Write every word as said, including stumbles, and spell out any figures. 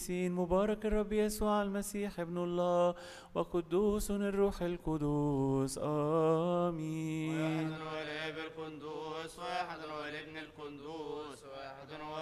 مبارك الرب يسوع المسيح ابن الله وقدوس الروح القدوس آمين. واحد هو الاب القدوس، واحد هو الابن القدوس، واحد هو